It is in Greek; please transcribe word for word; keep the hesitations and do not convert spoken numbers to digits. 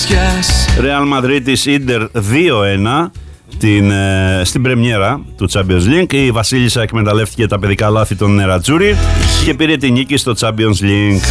Real Madrid της Ίντερ δύο ένα την, ε, στην πρεμιέρα του Champions League. Η Βασίλισσα εκμεταλλεύτηκε τα παιδικά λάθη των Νερατζούρι και πήρε την νίκη στο Champions League.